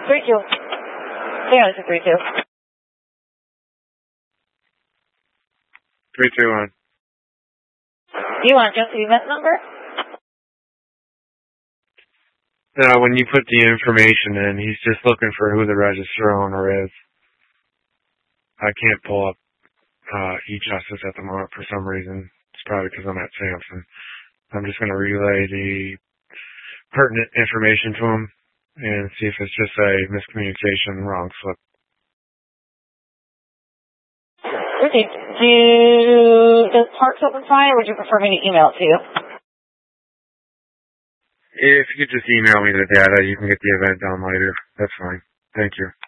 3-2. Yeah, it's a 3-2. 321. Do you want just the event number? No, when you put the information in, he's just looking for who the register owner is. I can't pull up eJustice at the moment for some reason. It's probably because I'm at Samson. I'm just going to relay the pertinent information to him and see if it's just a miscommunication, wrong slip. Okay. Does Parks open fine, or would you prefer me to email it to you? If you could just email me the data, you can get the event done later. That's fine. Thank you.